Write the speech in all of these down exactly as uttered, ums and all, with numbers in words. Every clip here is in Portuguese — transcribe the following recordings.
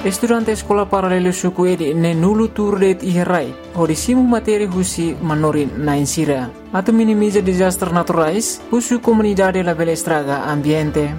Estudante Escola Paralelo Suku Edi ne nulu turdet iherai, hodisimu materi husi manorin na insira. Atau minimiza disaster naturais, husu comunidade la bela estraga ambiente.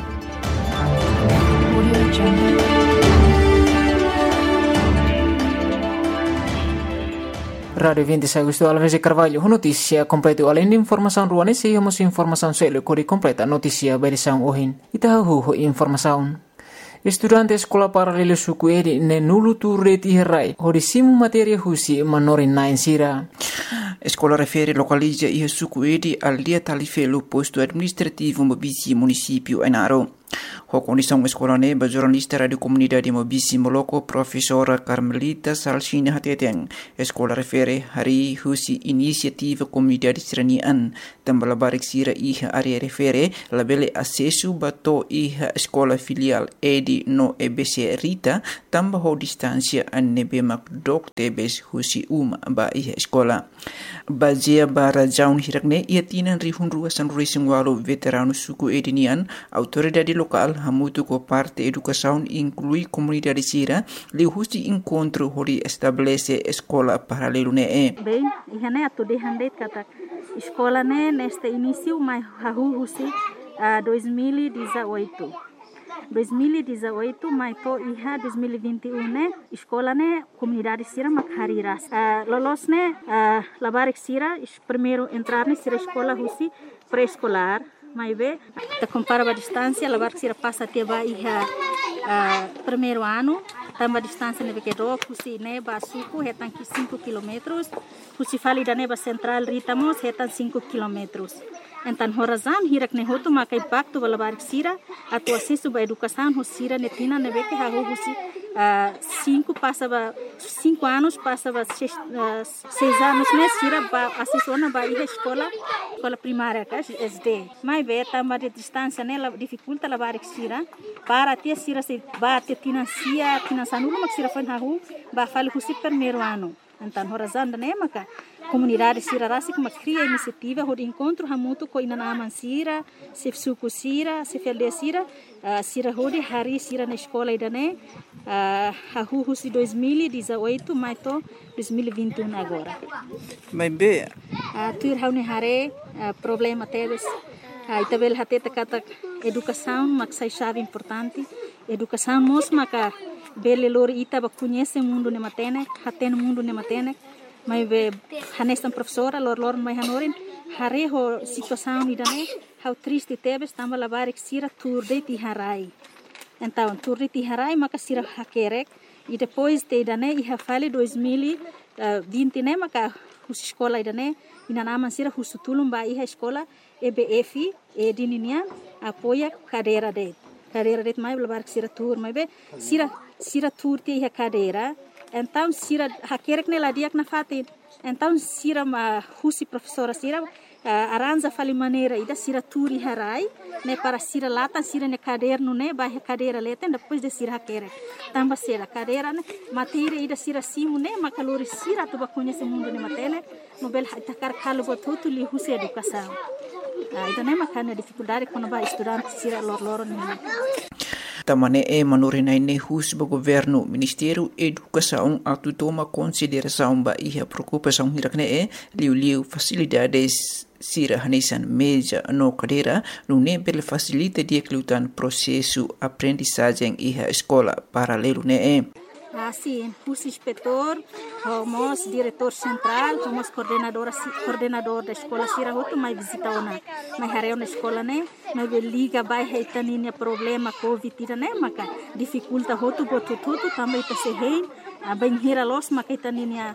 Radio vinte Agosto Alves de Carvalho, notícia completa. Além de informação ruane, seguimos informação selo kori completa notícia berisão ohin. Itahu informação. Estudante Escola Paralelo Suku Edi ne nulu turret iherai, hodisimu materia husi manorin na insira. Escola refere localiza e Suku Edi al dia talifelo posto administrativo Mobisi município Enaro. A condição escola neba jornalista radio comunidade Mobisi Moloko professora Carmelita Salsina Hateteng. Escola refere hari husi inisiativa comunidade seranian tambah labarik sira iha area refere labele acesso bato iha escola filial Edi no E B C Rita tambah ho distância anebe makdok tebes husi uma ba iha escola. Bazia bara jaun hirakne ia tinan rihun ruasan racing walu veterano Suku Edinian autoridade local hamutu ko parte educação inclui comunidade sira li husi encontro hori estabelece escola paralelo ne e. Bem, ihane atu de handet kata escola ne neste início mai hahu husi uh, dois mil e dezoito. dois mil e dezoito mai to iha dois mil e vinte e um ne escola ne comunidade sira makhariras. Uh, lolos ne uh, labarik sira primeiro entrar ne sira escola husi pré-escolar. Mas bem, te compara a distância, levar que se passa até vai uh, primeiro ano, também a distância neve que do, se neba suco, é tanque cinco quilômetros, se fala da neba central ritamos, é tanque cinco quilômetros. Então, horazan hirak ne hotu maka impacto vala barik sira, atu acesso ba educação ho sira netina neve que ha husi cinco passava cinco anos passava seis, uh, seis anos né sira ba acesso na ba ia escola escola primária que S D. Mas be tamba de distância né la dificulta la barik sira para ter sira se ba te financia financiando uma sira foi na rua ba fale husi primeiro ano. Então, horazan né maka comunidade sira rasi kuma cria iniciativa ho de encontro hamutu ko inanaman sira se suku sira se felde sira uh, sira ho de hari sira na escola idane uh, hahu husi dois mil e dezoito mai to dois mil e vinte e um agora. Mas be uh, tuir haune hare uh, problema teves uh, itabel hateta kata educação mak sai chave importante educação mos maka bele lor ita ba conhece mundo ne matene haten mundo ne matene mas be hanestan professora lor lor mai hanorin hare ho situação idane how triste tebes tamba labar sira turde ti harai então turde ti harai maka sira hakerek e depois te idane e hafale dois mil e vinte né maka hus escola idane inanaman sira husutulum ba iha escola E B F e dininian apoia cadeira de cadeira de mai labar sira tur mai be sira sira tur ti iha cadeira. Então, sira hakerek ne ladiak na fatin. Então, sira ma husi professora sira uh, aranja fali maneira ida sira turi harai ne para sira lata sira ne caderno ne ba cadeira leten depois de sira hakerek. Tamba sira cadeira ne matéria ida sira simu ne makalori sira tu ba conhece mundo ne matene no bel takar kalu botutu li husi educação. Uh, ida ne makana dificuldade quando ba estudante sira lor lor ne. Tamane e manorinai ne hus ba governo Ministério Educação atu toma consideração ba iha preocupação hirakne e liu liu facilidades sira hanesan meja no cadeira no ne bel facilita dia klutan processo aprendizagem iha escola paralelo ne e. Assim, o inspetor, o diretor central, o coordenador, coordenador da escola Sira Hoto, mas visita ona, mas hareu na escola né, mas liga vai reitaninya problema Covid né, maka dificulta Hoto botu tudo também tá se rei, a bem hira los maka itaninya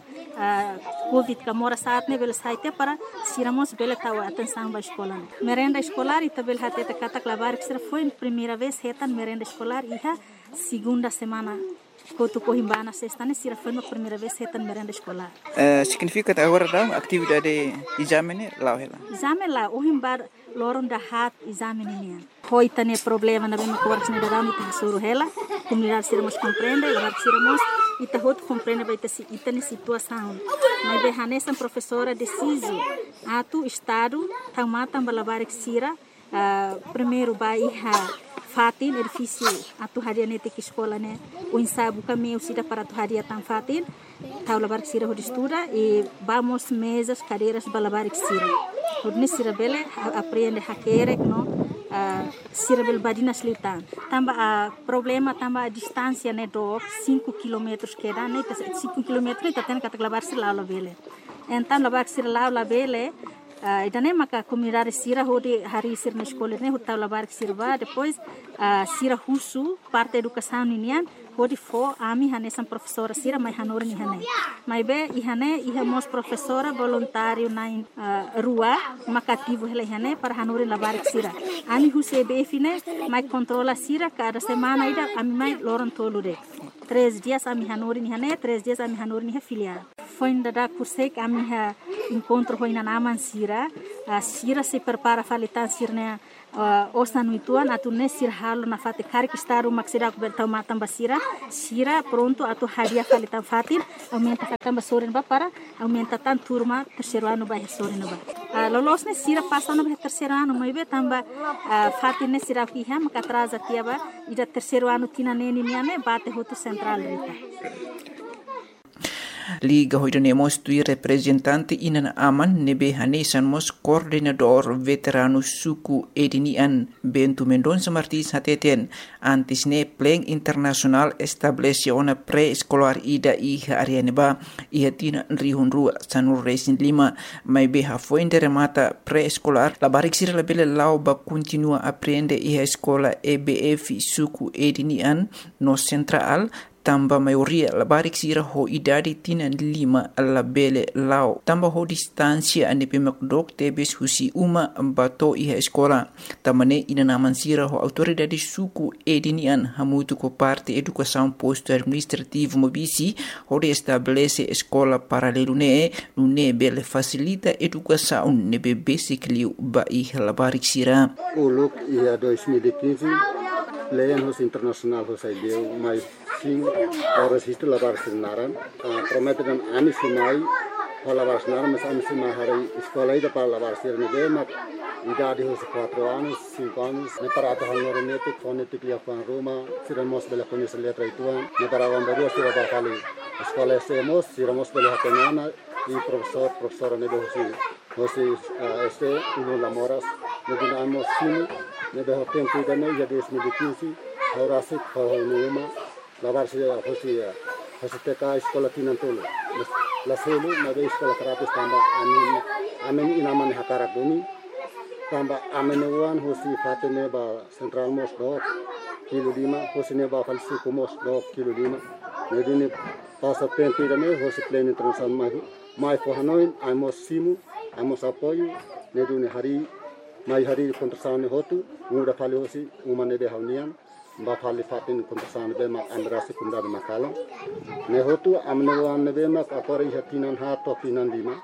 Covid kamora saat né bel saite para Siramos bela tahu atenção ba escola. Merenda escolar ita bel hate ta kata klabar que foi primeira vez retan merenda escolar iha segunda semana. Kotu Cohimbana sexta ne sira foi a primeira vez retan merenda escolar. Uh, significa agora da atividade exame lá ela. Exame lá o himbar loron da hat exame ne. Hoi tane problema na bem covardes ne da mi suru hela. Comunidade sira mos compreende, lá sira mos ita hot compreende vai ter ita ne situação. Mas be hanesa professora deciso atu estado tamata balabar sira uh, primeiro vai fatin edifício atu hadia nete que escola né o ensabu caminho sida para tu hadia tan fatin tau labar que sira estuda e vamos mesas cadeiras balabar que sira hodne sira bele aprende hakere no uh, sira bel badina slitan tamba a uh, problema tamba a distância né do cinco quilômetros que dá né cinco quilômetros tá tendo que labar sira lá bele então labar sira lá lá bele Uh, idane maka comunidade sira hodi hari sir na escola ne hutau labar sirva depois uh, sira husu parte educação ninian hodi fo ami hane sam professora sira mai hanor ni hane mai be ihane ihamos professora voluntário na uh, rua makativo hele hane para hanor labar sira ami huse be fine mai controla sira cada semana ida ami mai loron tolude três dias ami hanor ni hane três dias ami hanor ni filial foi ainda da kursek ami ha encontro foi na naman sira a sira se prepara falitan sirne uh, osa nuituan atu ne sir halo na fate kari que está uma sira ko bertau matam basira sira pronto atu hadia falitan fatin aumenta fatamba soren ba para aumenta tan turma terceiro ano ba soren ba uh, lolos ne sira passa no terceiro ano mai be tamba uh, fatin ne sira ki ha maka atrasa tiaba ida terceiro ano tina ne ni ne bate hoto central rita Liga hoidanemos tui representante inan aman nebe hanesan mos coordenador veterano suku edinian Bento Mendonça Martins hateten antis ne pleng internasional estableciona pre-escolar ida iha arianeba iha tina rihun rua sanur resin lima mai beha foinde remata pre-escolar la barik sira la bele lau ba continua aprende iha escola E B F suku edinian no central tamba maioria la barik sira ho idadi tina lima la bele lau tamba ho distancia ane pemakdok tebes husi uma bato iha escola tamane ina naman sira ho autoridade suku edinian hamutu ko parte educação posto administrativo mobisi ho de estabelece escola paralelo ne ne bele facilita educação ne bebesi kliu ba iha la barik sira uluk ia dois mil e quinze Leyan hos internasional hos ideu mai sim horas isto lavar sinaran promete dan ani simai lavar sinaran mas ani simai hari escola ida para lavar sir ne mak idade hos quatro anos cinco anos ne para ata hanor ne te fonetic lia fan Roma siramos bela conhecer letra ituan ne para vamberu sira ba fali escola semos siramos bela hatenana e professor professora ne hosi hosi este uno lamoras ne dinamos sim ne beho tempo ida ne ya dois mil e quinze ora se for numa lavar se hosi hosi te ka escola tinantolo la selo na be escola karate tamba amin amin inaman hakara duni tamba amin wan hosi fatene ba central mos do kilo lima hosi ne ba falsi kumos do kilo lima ne dini passa tempo ida ne hosi plane international mai mai for hanoin amos simu amos apoio ne duni hari mai hari kontrasane hotu muda fali hosi umane de haunian ba fali fatin kontrasane be ma andrasi kunda de makala ne hotu amne wan be ma akori hatinan ha to tinan lima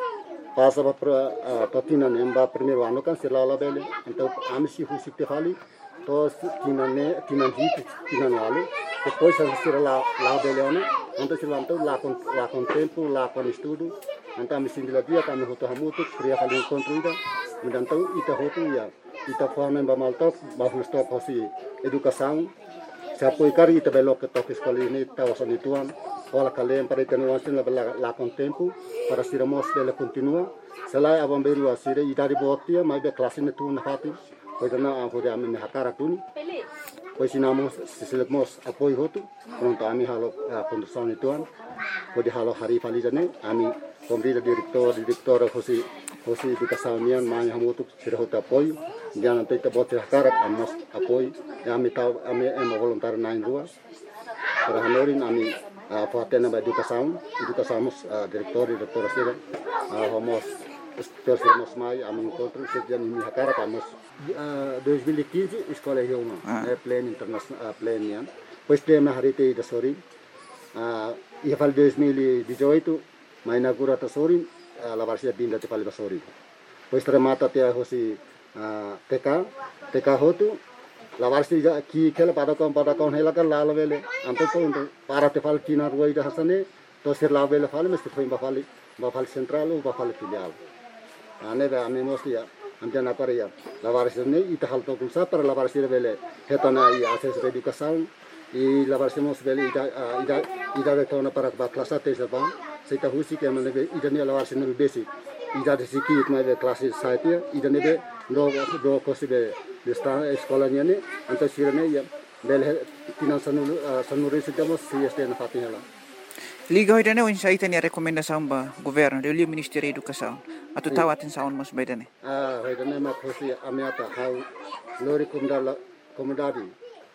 pasa ba patinan emba primeiro ano kan silala bele então amsi husi te fali to tinan ne tinan hit tinan wale depois a sira la la bele ano então silanto la con la con tempo la con estudo então amsi dia dia kami hotu hamutu kriya fali encontro Então, ita hotu ya, ita forma ba maltop, ba stop hosi educação. Se apoio cari ita belok ke tok escola ini tawasan ituan. Ola kalian para ita nuansin la la con tempo para siramos bela continua. Selai abang beru asire ita di botia mai be kelas ini tu na hati. Pois na a hodi amin hakara tuni. Pois sinamos sisilemos apoio hotu. Pronto ami halo kondusan ituan. Hodi halo hari falijane ami pemerintah direktor direktor hosi hosi educação nian mai hamutu sira hota apoio dia nanti te bote hakarat amos apoio ya ami tau ami emo voluntário nain rua para hanorin ami fatena ba educação educação direktor direktor sira homos terus mai ami encontro sejak ini hakarat amos dois mil e quinze escola Rioma é pleno internacional pleno nian pois tema hari te da sori ia fal dois mil e dezoito mai inaugura ta sori la varsia binda te fali basori pois tremata te hosi T K T K hotu la varsia ki kela pada kon pada kon hela kan la vele anto to para te fal kina ruai da hasane to sir la vele fali mesti foi ba fali ba fali central ou ba fali filial ane ba ame mostia Andian apa ya? Lawaris ini ita hal tokum sa para lawaris ini bele hetana i akses edukasaun i lawaris mo bele ida ida ida retona para kelas satu sebang seita husi ke mana ida ni lawaris ini basic ida di siki itma be kelas saya ida ni be do do kosi be di sekolahnya ni anto sirene ya bele tinan sanuru sanuru sitamo C S D na fatihnya lah. Liga hoy dane sa ita ni rekomendasaun ba governo de liu Ministério da Educação atau tawatin saun mas bay dane. Ah hoy dane ma kosi amiata hau lori kumdala komodadi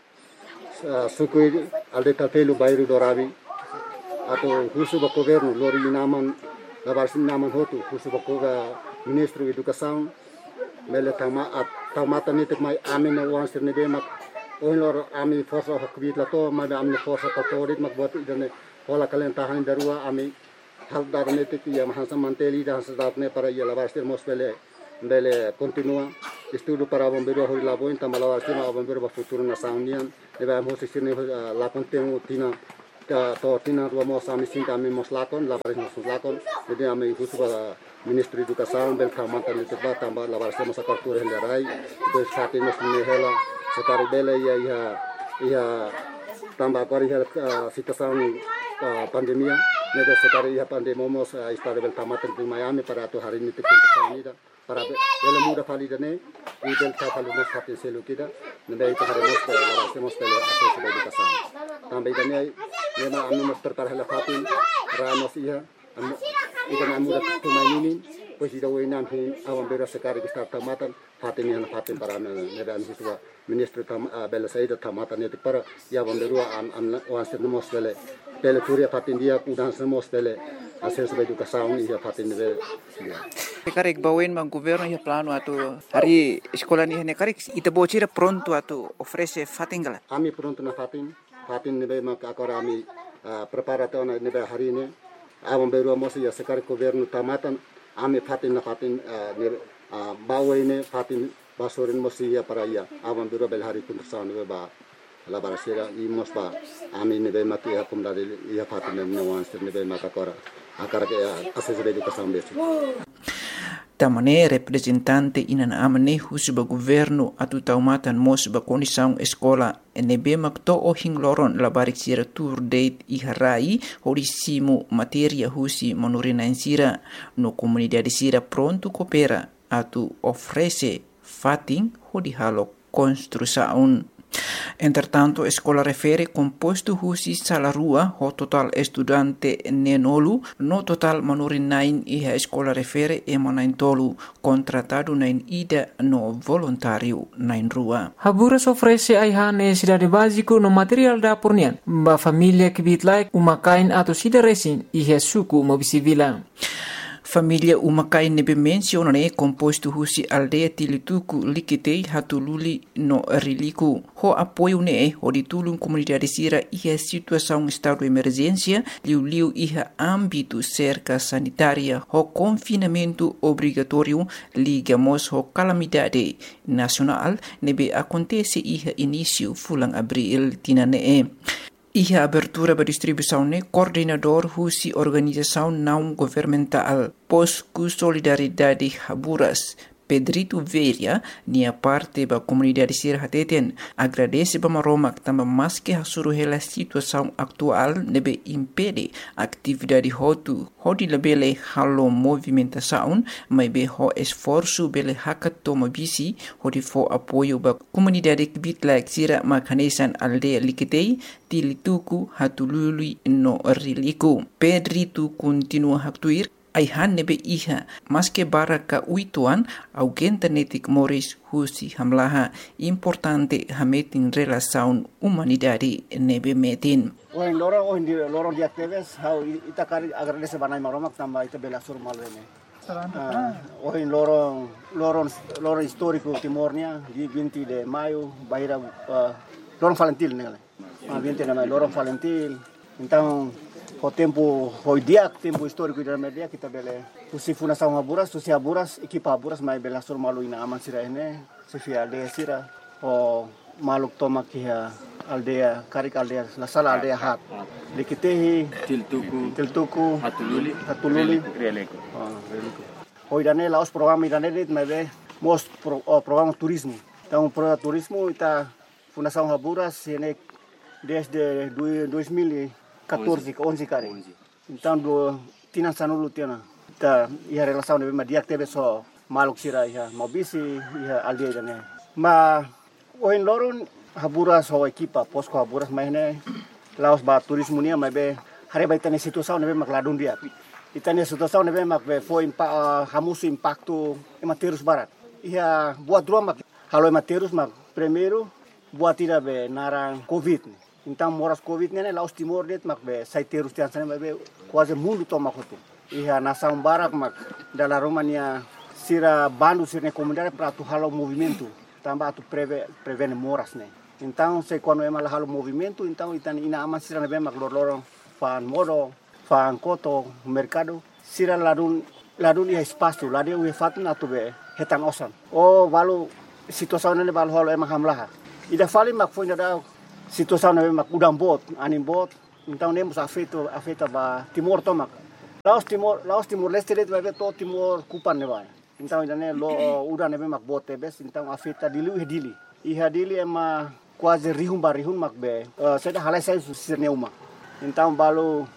sukui alde tapelu bairu dorabi atau husu ba governo lori naman labarsin naman hotu husu ba koga Ministro Educação mele tama at tamata nitik mai amine wansir ne be mak oin lor ami forsa hakbit la to ma amne forsa katorit mak buat idane Pola kalian tahan darua ami hal darne te ya mahasa manteli dan sedatne para ya lavarster mosbele bele continua estudo para bombero hori laboin tamba lavarster ma bombero ba futuro na saunian deba mo sisine la contenu tina ta to tina ro mo sami sinta ami mos lakon lavarster mos lakon jadi ami husu ba Ministro Educação bel kamata ni teba tamba lavarster mos akartur hendarai do sate mos ne hela sekari bele ya ya ya tamba kari hel situação pandemia nedo sekali ya pandemia mos istade bel tamatan di Miami para tu hari ini tikun sanida para bel muda fali dane i bel ta fali mos hati selu kita nende itu hari mos la hacemos pele ases de educação tambe dane nema amu mos tertar hela fatin ramos iya ikan amu da tu mainin pues ida wenan hin awam bera sekali kita tamatan fatin yang fatin para neda anu tua ministro tam bel saida tamatan itu para ya bonderua am am wansir mos bele pele turia fatin dia udan semos pele ases de educação ia fatin de karek bawen mang governo ya plano atau hari sekolah ni hene karek ita bocira pronto atau ofrece fatin gala ami pronto na fatin fatin nebe mak akora ami preparato na nebe hari ini awam beru mos ya sekar governo tamatan ami fatin na fatin nebe bawen fatin basorin mos ya para ya awam beru bel hari pun sa nebe ba la barasera i mosba ami nebe mati ya kumda ya fatin ne wansir nebe makakora akara ke ases de educação besi tamane representante inan amane husba governo atu taumatan mos ba condição escola nebe makto o hingloron la barik sira tour date i harai horisimo materia husi manurina insira no comunidade sira pronto coopera atu ofrece fatin hodi halo construção. Entretanto, a escola refere composto husi salarua ho total estudante nenolu, no total manurin nain e a escola refere emanain tolu, contratado nain ida no voluntário nain rua. Haburas ofrece aiha necessidade básico no material da pornian, ba família que bitlai umakain atau sida resin e a suku mobisivila. Família umakai nebe menciona ne composto husi aldeia tilituku likitei hatululi no riliku. Ho apoio ne ho ditulung comunidade sira iha situação estado de emergência liu liu iha âmbito cerca sanitária ho confinamento obrigatório ligamos ho calamidade nacional nebe acontece iha início fulang abril tinane. Iha abertura ba distribuição ne coordenador husi organização não governamental Posku Solidariedade Haburas Pedrito Veria nia parte ba comunidade sir hateten agradece ba maromak tamba maske hasuru hela situação atual nebe impede atividade hotu hodi lebele halo movimentação mai be ho esforço bele hakat toma bisi hodi fo apoio ba comunidade bitlak sira makanesan aldea likitei tilituku hatulului no riliku. Pedrito continua haktuir aihan nebe iha maske baraka uituan augenta netik moris husi hamlaha importante hametin relasaun humanidade nebe metin. Oin loro oin di loro di aktives how itakari agradece banai maromak tamba ita bela sur malene. Oin loro loro loro historico timornia di vinte de maio baira loro Valentil nele. Ah vinte de maio loro Valentil. Então o tempo foi dia tempo histórico da media kita bele usi fundação Haburas usi Haburas equipa Haburas mai bela sur malu ina aman sira ene sifia aldea sira o maluk toma kia aldea karik aldea la sala aldea hat likitehi tiltuku tiltuku hatululi hatululi releko ah releko hoi dane laos programa dane dit mai be mos pro, oh, programa turismo. Então, programa turismo ita Fundação Haburas ini desde dois mil e quatorze, onze kali. Então, do tinan sanulu tiana. Ta ia relação de dia teve só maluk sira ia mobisi ia aldeia dane. Ma oin loron Haburas ho equipa posko Haburas mai ne laos ba turismo nia mai be hare bai tane situação ne be mak ladun dia. Itane situação ne be mak be foi impa hamusu impacto ematerus barat. Ia buat dua mak halo ematerus mak primeiro buat tira be narang covid. Então moras covid ne laos timor det mak be saiterus tian sana be quase mundo toma kotu. Ia nação barak mak dalam Romania sira bandu sira comunidade para tu halo movimento tambah tu preve prevene moras ne. Então se quando é mal halo movimento então itan ina aman sira ne be mak lorong fan modo fan koto mercado sira ladun ladun ia espaço lade o efatu na tu be hetan osan. Oh valu situação ne valu halo emang hamlah. Ida fali mak foi da situação ne mak udang bot anim bot então nemos afeto afeta ba timor tomak. Laos Timor, Laos Timor Leste det vai to Timor kupan ne vai. Então idane lo udah ne mak bote bes então afeta dili e dili. Iha dili ema quase rihum barihum mak be. Seda halai sai susirne uma. Então balu